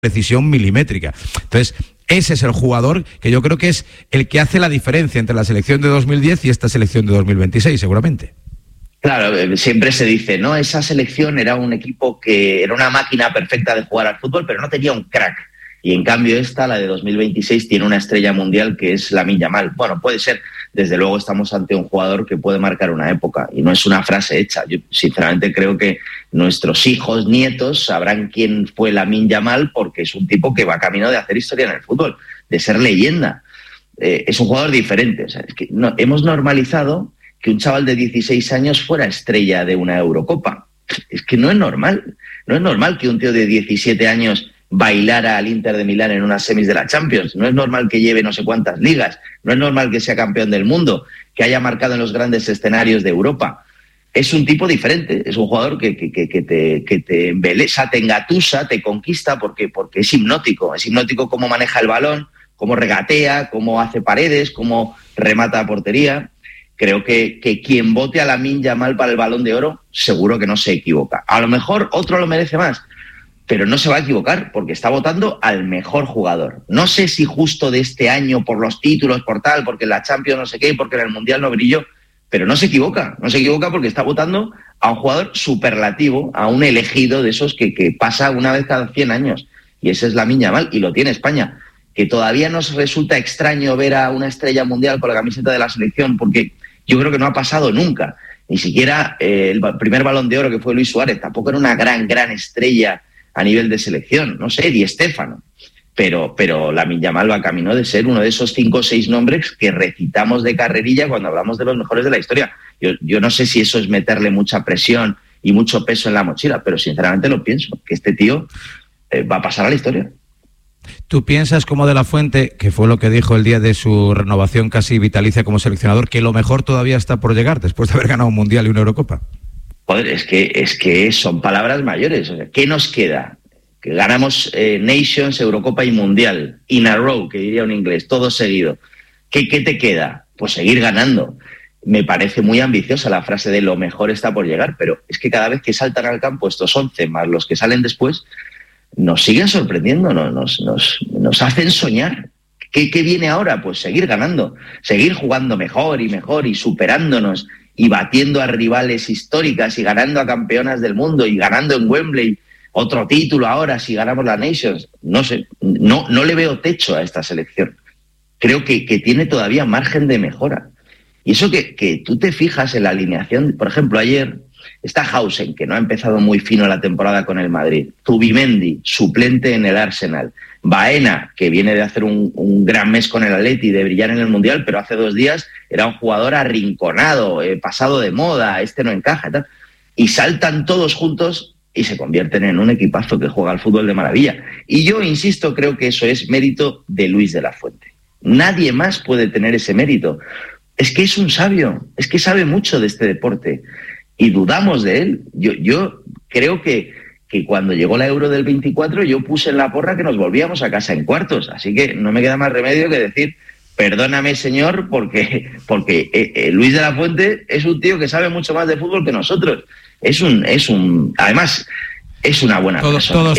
precisión milimétrica. Entonces, ese es el jugador que yo creo que es el que hace la diferencia entre la selección de 2010 y esta selección de 2026, seguramente. Claro, siempre se dice, ¿no? Esa selección era un equipo que era una máquina perfecta de jugar al fútbol, pero no tenía un crack. Y en cambio esta, la de 2026, tiene una estrella mundial que es Lamine Yamal. Bueno, puede ser. Desde luego estamos ante un jugador que puede marcar una época y no es una frase hecha. Yo sinceramente creo que nuestros hijos, nietos, sabrán quién fue Lamine Yamal porque es un tipo que va camino de hacer historia en el fútbol, de ser leyenda. Es un jugador diferente. O sea, es que hemos normalizado que un chaval de 16 años fuera estrella de una Eurocopa. Es que no es normal. No es normal que un tío de 17 años bailara al Inter de Milán en unas semis de la Champions. No es normal que lleve no sé cuántas ligas. No es normal que sea campeón del mundo, que haya marcado en los grandes escenarios de Europa. Es un tipo diferente. Es un jugador que te embelesa, te engatusa, te conquista porque es hipnótico. Es hipnótico cómo maneja el balón, cómo regatea, cómo hace paredes, cómo remata a portería. Creo que quien vote a Lamine Yamal para el Balón de Oro seguro que no se equivoca. A lo mejor otro lo merece más, pero no se va a equivocar porque está votando al mejor jugador. No sé si justo de este año por los títulos, por tal, porque en la Champions no sé qué, porque en el Mundial no brilló, pero no se equivoca. No se equivoca porque está votando a un jugador superlativo, a un elegido de esos que pasa una vez cada 100 años. Y ese es Lamine Yamal y lo tiene España. Que todavía nos resulta extraño ver a una estrella mundial con la camiseta de la selección porque yo creo que no ha pasado nunca. Ni siquiera el primer Balón de Oro que fue Luis Suárez, tampoco era una gran estrella a nivel de selección, no sé, Di Stéfano. Pero Lamine Yamal va camino de ser uno de esos 5 o 6 nombres que recitamos de carrerilla cuando hablamos de los mejores de la historia. Yo no sé si eso es meterle mucha presión y mucho peso en la mochila, pero sinceramente lo pienso, que este tío va a pasar a la historia. ¿Tú piensas, como De la Fuente, que fue lo que dijo el día de su renovación casi vitalicia como seleccionador, que lo mejor todavía está por llegar después de haber ganado un Mundial y una Eurocopa? Joder, es que son palabras mayores. O sea, ¿qué nos queda? Que ganamos Nations, Eurocopa y Mundial, in a row, que diría un inglés, todo seguido. ¿Qué te queda? Pues seguir ganando. Me parece muy ambiciosa la frase de lo mejor está por llegar, pero es que cada vez que saltan al campo estos 11 más los que salen después, nos siguen sorprendiendo, nos hacen soñar. ¿Qué viene ahora? Pues seguir ganando, seguir jugando mejor y superándonos y batiendo a rivales históricas y ganando a campeonas del mundo y ganando en Wembley otro título ahora si ganamos la Nations. No sé, no le veo techo a esta selección. Creo que tiene todavía margen de mejora. Y eso que tú te fijas en la alineación, por ejemplo, ayer está Hausen, que no ha empezado muy fino la temporada con el Madrid. Zubimendi, suplente en el Arsenal. Baena, que viene de hacer un gran mes con el Atleti, de brillar en el Mundial, pero hace 2 días era un jugador arrinconado, pasado de moda, no encaja y tal. Y saltan todos juntos y se convierten en un equipazo que juega al fútbol de maravilla. Y yo insisto, creo que eso es mérito de Luis de la Fuente. Nadie más puede tener ese mérito. Es que es un sabio, es que sabe mucho de este deporte. Y dudamos de él. Yo creo que cuando llegó la Euro del 24 yo puse en la porra que nos volvíamos a casa en cuartos. Así que no me queda más remedio que decir, perdóname, señor, porque Luis de la Fuente es un tío que sabe mucho más de fútbol que nosotros. Además, es una buena persona.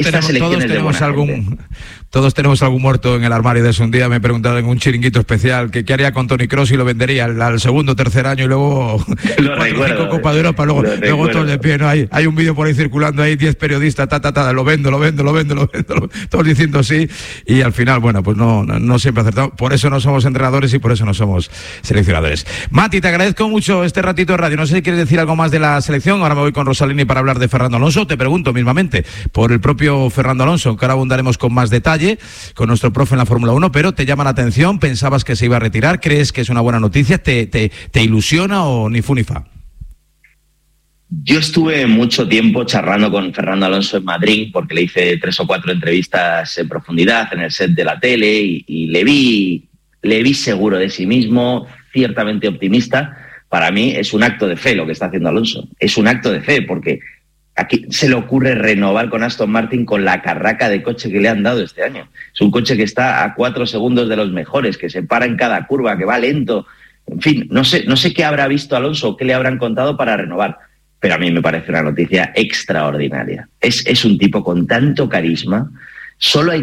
Todos tenemos algún muerto en el armario de eso. Un día me preguntaron en un chiringuito especial que qué haría con Toni Kroos y lo vendería al segundo o tercer año y luego 4 o 5 Copas de Europa, luego todos de pie, ¿no? Hay un vídeo por ahí circulando, hay 10 periodistas, lo vendo, todos diciendo sí, y al final, bueno, pues no siempre acertamos. Por eso no somos entrenadores y por eso no somos seleccionadores. Mati, te agradezco mucho este ratito de radio. No sé si quieres decir algo más de la selección. Ahora me voy con Rosalini para hablar de Fernando Alonso. Te pregunto mismamente por el propio Fernando Alonso, que ahora abundaremos con más detalle con nuestro profe en la Fórmula 1, pero ¿te llama la atención? ¿Pensabas que se iba a retirar? ¿Crees que es una buena noticia? ¿Te ilusiona o ni fu ni fa? Yo estuve mucho tiempo charlando con Fernando Alonso en Madrid porque le hice 3 o 4 entrevistas en profundidad en el set de la tele y le vi seguro de sí mismo, ciertamente optimista. Para mí es un acto de fe lo que está haciendo Alonso. Es un acto de fe porque aquí se le ocurre renovar con Aston Martin con la carraca de coche que le han dado este año. Es un coche que está a 4 segundos de los mejores, que se para en cada curva, que va lento. En fin, no sé qué habrá visto Alonso o qué le habrán contado para renovar, pero a mí me parece una noticia extraordinaria. Es un tipo con tanto carisma, Solo hay